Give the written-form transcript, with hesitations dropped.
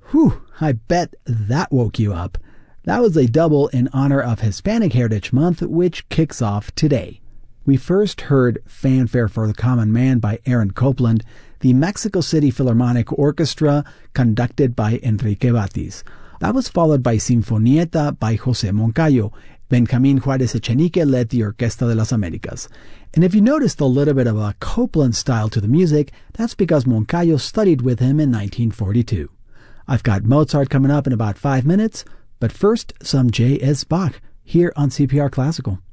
Whew, I bet that woke you up. That was a double in honor of Hispanic Heritage Month, which kicks off today. We first heard Fanfare for the Common Man by Aaron Copland, the Mexico City Philharmonic Orchestra, conducted by Enrique Batis. That was followed by Sinfonietta by José Moncayo. Benjamín Juárez Echenique led the Orquesta de las Américas. And if you noticed a little bit of a Copland style to the music, that's because Moncayo studied with him in 1942. I've got Mozart coming up in about 5 minutes, but first, some J.S. Bach here on CPR Classical.